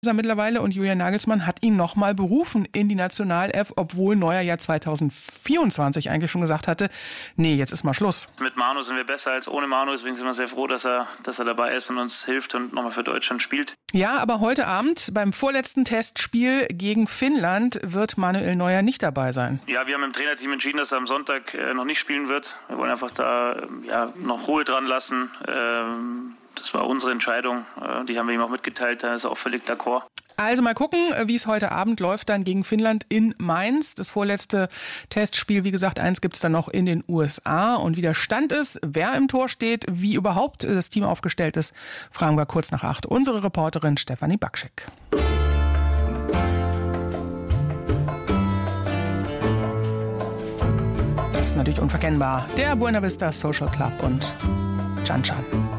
Mittlerweile und Julian Nagelsmann hat ihn nochmal berufen in die Nationalelf, obwohl Neuer ja 2024 eigentlich schon gesagt hatte, nee, jetzt ist mal Schluss. Mit Manu sind wir besser als ohne Manu, deswegen sind wir sehr froh, dass er dabei ist und uns hilft und nochmal für Deutschland spielt. Ja, aber heute Abend beim vorletzten Testspiel gegen Finnland wird Manuel Neuer nicht dabei sein. Ja, wir haben im Trainerteam entschieden, dass er am Sonntag noch nicht spielen wird. Wir wollen einfach da noch Ruhe dran lassen. Das war unsere Entscheidung, die haben wir ihm auch mitgeteilt, da ist er auch völlig d'accord. Also mal gucken, wie es heute Abend läuft dann gegen Finnland in Mainz. Das vorletzte Testspiel, wie gesagt, eins gibt es dann noch in den USA. Und wie der Stand ist, wer im Tor steht, wie überhaupt das Team aufgestellt ist, fragen wir kurz nach 8 unsere Reporterin Stefanie Bakschek. Das ist natürlich unverkennbar. Der Buena Vista Social Club und Can Can.